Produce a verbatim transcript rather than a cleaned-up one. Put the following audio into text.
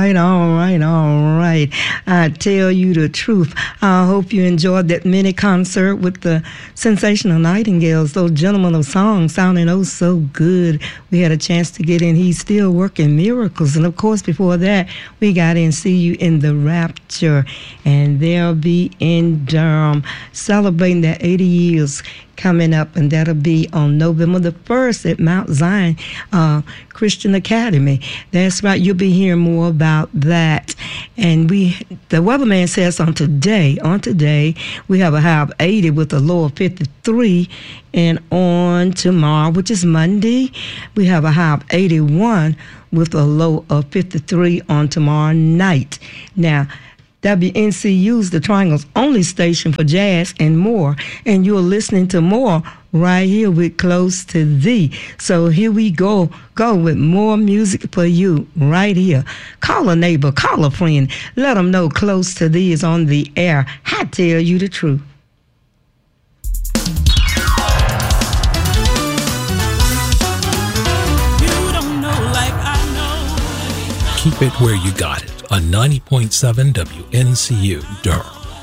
right, all right, all right. I tell you the truth. I hope you enjoyed that mini concert with the Sensational Nightingales, those gentlemen of song sounding oh so good. We had a chance to get in He's Still Working Miracles. And of course, before that, we got in See You in the Rapture. And they'll be in Durham celebrating their eighty years coming up, and that'll be on November the first at Mount Zion uh, Christian Academy. That's right. You'll be hearing more about that. And we, the weatherman says on today, on today, we have a high of eighty with a low of fifty-three. And on tomorrow, which is Monday, we have a high of eighty-one with a low of fifty-three on tomorrow night. Now, W N C U's the Triangle's only station for jazz and more. And you're listening to more right here with Close to Thee. So here we go, go with more music for you right here. Call a neighbor, call a friend. Let them know Close to Thee is on the air. I tell you the truth. You don't know like I know. Keep it where you got it on ninety point seven W N C U Durham.